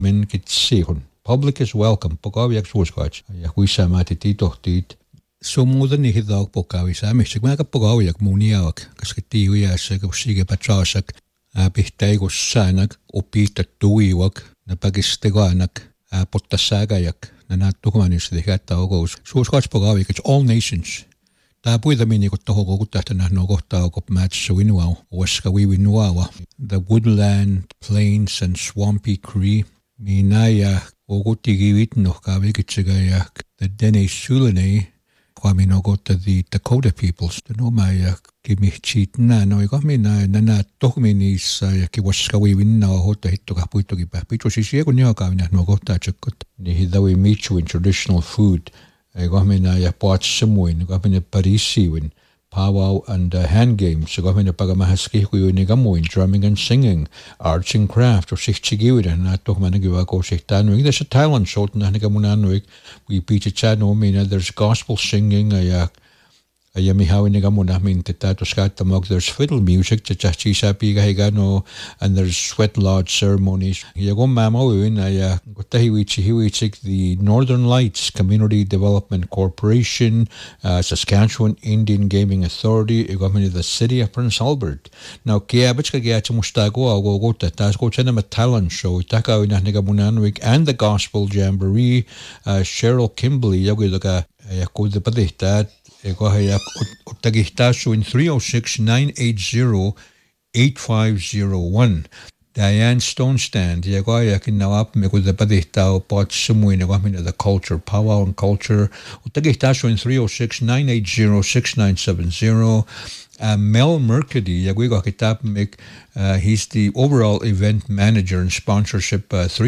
Min kitsihun. Public is welcome. Pokawiak suuskaats. Ja kuissaamaati tiitohtiit. Sumuudani hidaak pokawisaamisik. Mäkä pokawiak muuniaak. Koska tiihujaassa kussike patsaasak. Pihtaikussanak. Upiitat tuiwak. Napagistegaanak. Pottasaagajak. Nanattuhumanis dihatta ogous. Suuskaats pokawiak. It's all nations. Tää puitamini kun tohoko kutahtanah no kohtaa kop matsa winuau. Waska winuawa. The woodland, plains and swampy Cree. Minaya oguttigivit nohkaavikitsega the Dene Sulene kwaminogotta the Dakota peoples. No maya kimihchit na no ikamina nana tohminis ja kiwaskawi winna hota hittoka puittoki pähpitso siis kun niakaavina no kohtaa tsekkot. Ni hidawi michu in traditional food. Ikamina ja paatsemuin ikamina parisiwin. Powwow and hand games. So kami napagamahaski kuyo ni gamuin, drumming and singing, arts and craft, or sichchigiwid, na to managiwa ko sichtanoig. There's a talent show na nagamunanuig. We picha chano mina. There's gospel singing. Ayamihawi ni gamuna min tetato skatamog. There's fiddle music. Chachisa piga higano, and there's sweat lodge ceremonies. Yagom mamawin gotahiwichik the Northern Lights Community Development Corporation, Saskatchewan Indian Gaming Authority, the city of Prince Albert. Now kiabachka giacha mustago agogota tasgo chenama talent show taka nagamunanuik and the gospel jamboree. Cheryl Kimberly yagudaga yakud the padihtat. Utagihtashu in 306-980-8501. Diane Stonestand, Yagoyakin Nawap, with the Padihta, Pot Sumuin, the culture, powwow and culture. Utagihtashu in 306-980-6970. Mel Mercady, Yaguigakitap, he's the overall event manager and sponsorship,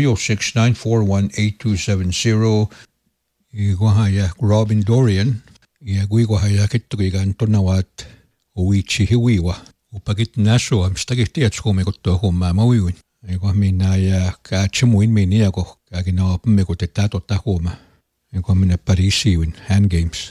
306-941-8270. Robin Dorian. Yaguigo hayakittugigan tonawat uichi hiwiwa upagit nasho amstagitiatsko mekotto homma mawiwin ego minna ya kachimuin miniago kagina mekotetato tahoma ego minna parisiwin hand games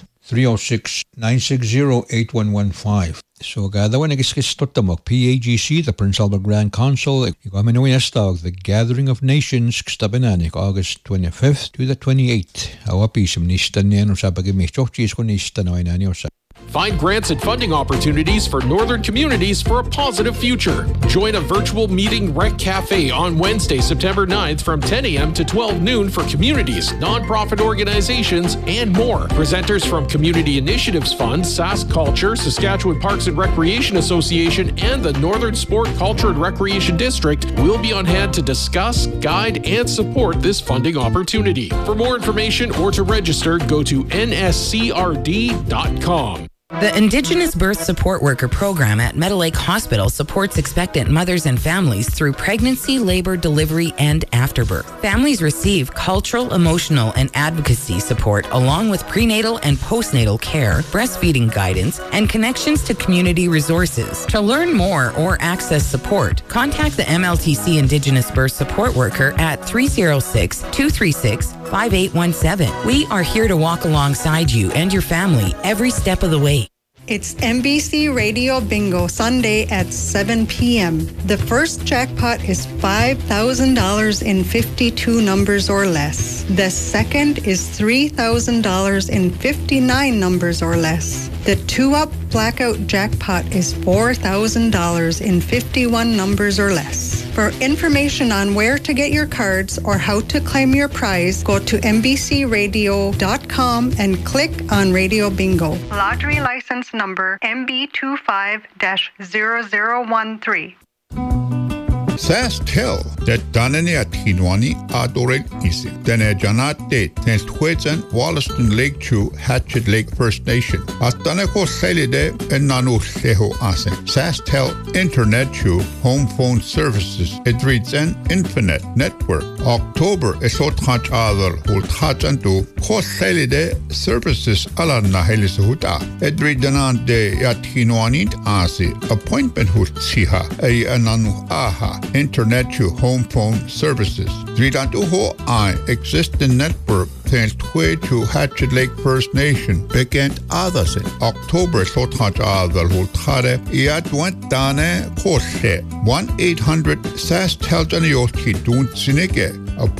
306-960-8115. So gada when totamok PAGC, the Prince Albert Grand Council, the Gathering of Nations, Kstabenanik, August 25th to the 28th. Awapism nistaniano sabagimichochis konistanoinaniosa. Find grants and funding opportunities for northern communities for a positive future. Join a virtual meeting Rec Cafe on Wednesday, September 9th from 10 a.m. to 12 noon for communities, nonprofit organizations, and more. Presenters from Community Initiatives Fund, Sask Culture, Saskatchewan Parks and Recreation Association, and the Northern Sport, Culture and Recreation District will be on hand to discuss, guide, and support this funding opportunity. For more information or to register, go to nscrd.com. The Indigenous Birth Support Worker Program at Meadow Lake Hospital supports expectant mothers and families through pregnancy, labor, delivery, and afterbirth. Families receive cultural, emotional, and advocacy support along with prenatal and postnatal care, breastfeeding guidance, and connections to community resources. To learn more or access support, contact the MLTC Indigenous Birth Support Worker at 306-236-5817. We are here to walk alongside you and your family every step of the way. It's NBC Radio Bingo Sunday at 7 p.m. The first jackpot is $5,000 in 52 numbers or less. The second is $3,000 in 59 numbers or less. The 2-up blackout jackpot is $4,000 in 51 numbers or less. For information on where to get your cards or how to claim your prize, go to NBCRadio.com and click on Radio Bingo. Lottery license number MB25-0013. SaskTel, that Danani at Hinwani Adoren Isi. Dene Janat Date, Tens Twitsen, Wollaston Lake Chew, Hatchet Lake First Nation. Astaneko Selide and Nanu Seho Asen. SaskTel Internet Chew, Home Phone Services, Edrids and Infinite Network. October Esot Hach Adal, Hult Hachantu, Kos Selide Services Alana Helisuhuta. Edridanan de Yat Hinwani Asi. Appointment Hut Siha, A Ananu Aha. Internet to home phone services. Dridantuho I existing network tends to Hatchet Lake First Nation begin others in October Sothaj Adal Hultare Iadwent Dane Koshe 1-800 SaskTel Janioski Dun Sinike